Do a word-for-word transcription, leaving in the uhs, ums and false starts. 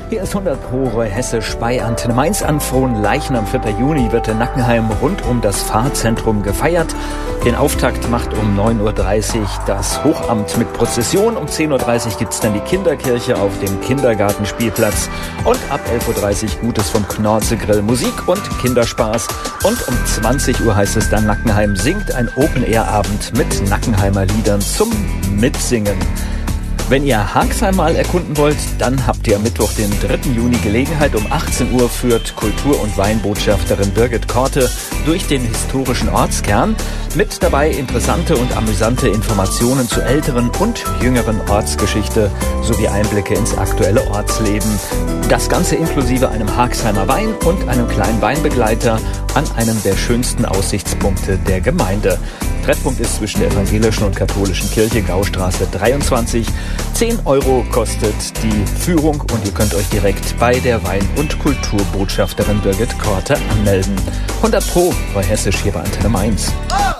Hier ist hundert Pro Roy Hessisch bei Antenne Mainz. An Frohnleichnam am vierten Juni wird in Nackenheim rund um das Pfarrzentrum gefeiert. Den Auftakt macht um neun Uhr dreißig das Hochamt mit Prozession. Um zehn Uhr dreißig gibt es dann die Kinderkirche auf dem Kindergartenspielplatz. Und ab elf Uhr dreißig Gutes vom Knorze-Grill, Musik und Kinderspaß. Und um zwanzig Uhr heißt es dann, Nackenheim singt, ein Open-Air-Abend mit Nackenheimer Liedern zum Mitsingen. Wenn ihr Haagsheim mal erkunden wollt, dann habt ihr am Mittwoch, den dritten Juni Gelegenheit. Um achtzehn Uhr führt Kultur- und Weinbotschafterin Birgit Korte durch den historischen Ortskern. Mit dabei interessante und amüsante Informationen zu älteren und jüngeren Ortsgeschichte sowie Einblicke ins aktuelle Ortsleben. Das Ganze inklusive einem Haagsheimer Wein und einem kleinen Weinbegleiter an einem der schönsten Aussichtspunkte der Gemeinde. Treffpunkt ist zwischen der evangelischen und katholischen Kirche, Gaustraße dreiundzwanzig. zehn Euro kostet die Führung und ihr könnt euch direkt bei der Wein- und Kulturbotschafterin Birgit Korte anmelden. hundert Pro Roy Hessisch hier bei Antenne Mainz.